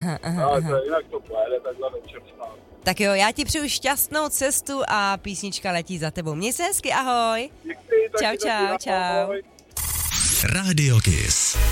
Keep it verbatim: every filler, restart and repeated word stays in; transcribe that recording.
Aha, aha, Ale aha. to, jinak to pojede takhle večer snad. Tak jo, já ti přeju šťastnou cestu a písnička letí za tebou. Měj se hezky, ahoj. Děkuji, taky Čau, taky, čau, čau. ahoj. Radio Kiss.